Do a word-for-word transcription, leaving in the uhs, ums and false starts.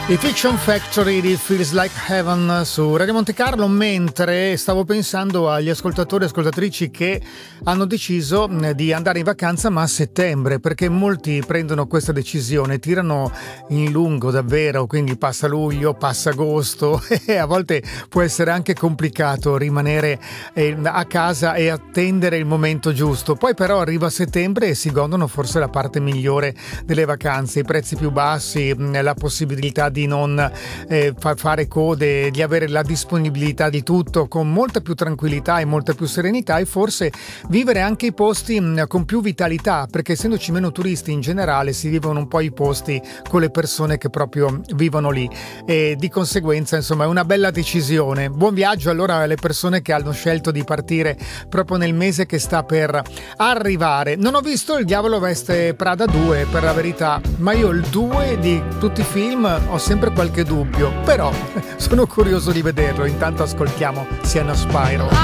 The Fiction Factory di Feels Like Heaven su Radio Monte Carlo, mentre stavo pensando agli ascoltatori e ascoltatrici che hanno deciso di andare in vacanza ma a settembre, perché molti prendono questa decisione, tirano in lungo davvero, quindi passa luglio, passa agosto e a volte può essere anche complicato rimanere a casa e attendere il momento giusto. Poi però arriva settembre e si godono forse la parte migliore delle vacanze, i prezzi più bassi, la possibilità di di non eh, far fare code, di avere la disponibilità di tutto con molta più tranquillità e molta più serenità, e forse vivere anche i posti mh, con più vitalità, perché essendoci meno turisti in generale si vivono un po' i posti con le persone che proprio vivono lì, e di conseguenza insomma è una bella decisione. Buon viaggio allora alle persone che hanno scelto di partire proprio nel mese che sta per arrivare. Non ho visto Il Diavolo Veste Prada due, per la verità, ma io il due di tutti i film ho sempre qualche dubbio, però sono curioso di vederlo. Intanto ascoltiamo Sienna Spyro.